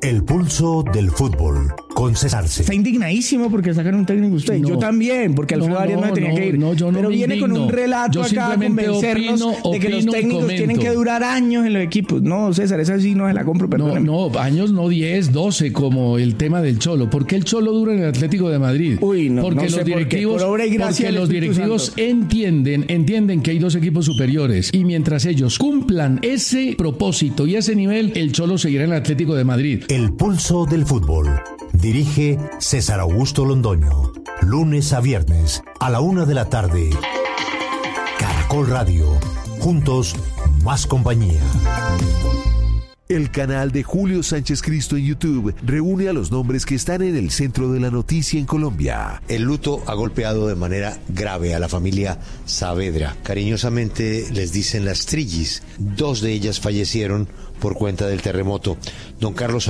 El pulso del fútbol, con César C. Está indignadísimo porque sacan un técnico usted. No, yo también, porque Alfredo Arias no tenía que ir. No, yo no pero viene indigno. Con un relato acá a convencernos de que los técnicos tienen que durar años en los equipos. No, César, esa sí no se la compro, perdóneme. No, años no 10, 12, como el tema del Cholo. ¿Por qué el Cholo dura en el Atlético de Madrid? Uy, no, porque no sé los directivos, por obra y gracia porque los directivos entienden que hay dos equipos superiores, y mientras ellos cumplan ese propósito y ese nivel, el Cholo seguirá en el Atlético de Madrid. El pulso del fútbol. Dirige César Augusto Londoño. Lunes a viernes a la 1:00 p.m. Caracol Radio. Juntos, más compañía. El canal de Julio Sánchez Cristo en YouTube reúne a los nombres que están en el centro de la noticia en Colombia. El luto ha golpeado de manera grave a la familia Saavedra. Cariñosamente les dicen las Trillis. 2 de ellas fallecieron por cuenta del terremoto. Don Carlos